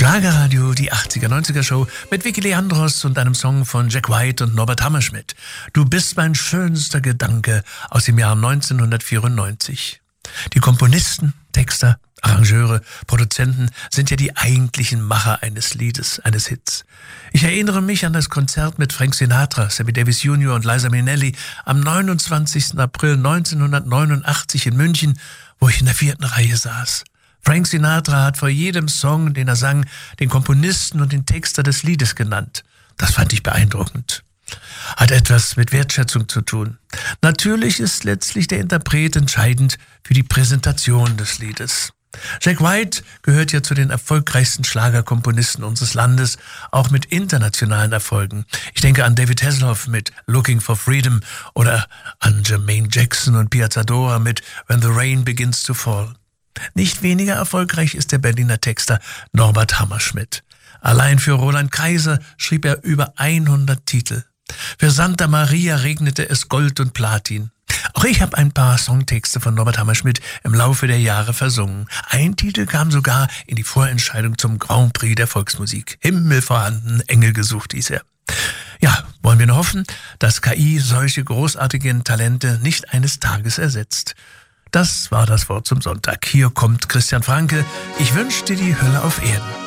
Schlagerradio, die 80er-90er-Show mit Vicky Leandros und einem Song von Jack White und Norbert Hammerschmidt. Du bist mein schönster Gedanke aus dem Jahr 1994. Die Komponisten, Texter, Arrangeure, Produzenten sind ja die eigentlichen Macher eines Liedes, eines Hits. Ich erinnere mich an das Konzert mit Frank Sinatra, Sammy Davis Jr. und Liza Minnelli am 29. April 1989 in München, wo ich in der 4. Reihe saß. Frank Sinatra hat vor jedem Song, den er sang, den Komponisten und den Texter des Liedes genannt. Das fand ich beeindruckend. Hat etwas mit Wertschätzung zu tun. Natürlich ist letztlich der Interpret entscheidend für die Präsentation des Liedes. Jack White gehört ja zu den erfolgreichsten Schlagerkomponisten unseres Landes, auch mit internationalen Erfolgen. Ich denke an David Hasselhoff mit Looking for Freedom oder an Jermaine Jackson und Piazzadora mit When the Rain Begins to Fall. Nicht weniger erfolgreich ist der Berliner Texter Norbert Hammerschmidt. Allein für Roland Kaiser schrieb er über 100 Titel. Für Santa Maria regnete es Gold und Platin. Auch ich habe ein paar Songtexte von Norbert Hammerschmidt im Laufe der Jahre versungen. Ein Titel kam sogar in die Vorentscheidung zum Grand Prix der Volksmusik. Himmel vorhanden, Engel gesucht hieß er. Ja, wollen wir nur hoffen, dass KI solche großartigen Talente nicht eines Tages ersetzt. Das war das Wort zum Sonntag. Hier kommt Christian Franke. Ich wünsche dir die Hölle auf Erden.